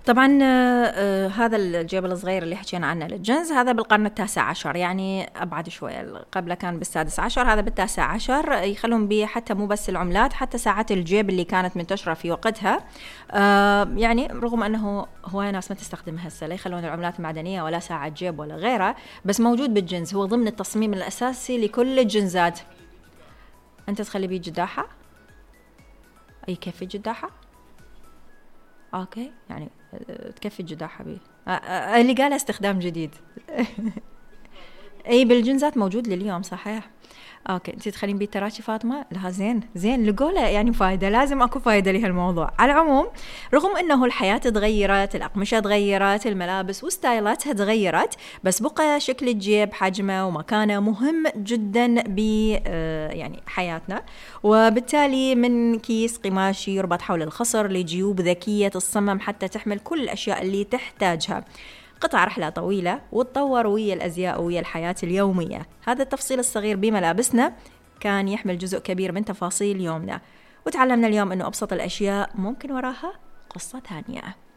طبعا هذا الجيب الصغير اللي حكينا عنه للجنز هذا بالقرن التاسع عشر، يعني أبعد شوية، قبل كان بالسادس عشر، هذا بالتاسع عشر. يخلون به حتى مو بس العملات، حتى ساعات الجيب اللي كانت منتشرة في وقتها. يعني رغم أنه هواي ناس ما تستخدمها هسه، لا يخلون العملات المعدنية ولا ساعة جيب ولا غيرها، بس موجود بالجنز، هو ضمن التصميم الأساسي لكل الجنزات. أنت تخلي بيه جداحة، أي كيف جداحة؟ اوكي، يعني تكفي الجداحة بيه. اللي قال استخدام جديد. اي بالجنزات موجود لليوم صحيح. اوكي، انت تخلين بيه تراشي فاطمه؟ لها زين لقوله يعني فايده، لازم اكو فايده لهالموضوع. على العموم، رغم انه الحياه تغيرت، الاقمشه تغيرت، الملابس وستايلاتها تغيرت، بس بقى شكل الجيب، حجمه ومكانه مهم جدا ب يعني حياتنا. وبالتالي من كيس قماشي يربط حول الخصر لجيوب ذكيه تصمم حتى تحمل كل الاشياء اللي تحتاجها. قطع رحلة طويلة وتطور ويا الأزياء ويا الحياة اليومية. هذا التفصيل الصغير بملابسنا كان يحمل جزء كبير من تفاصيل يومنا، وتعلمنا اليوم أنه أبسط الأشياء ممكن وراها قصة ثانية.